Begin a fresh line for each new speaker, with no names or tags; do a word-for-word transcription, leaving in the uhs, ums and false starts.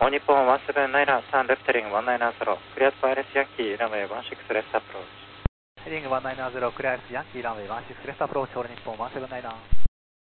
All Nippon one seven nine three, left heading one nine zero, cleared for Alice Yankee, runway one six left approach.
Heading one nine zero, clear Yankee, runway one six left approach, All Nippon one seven nine.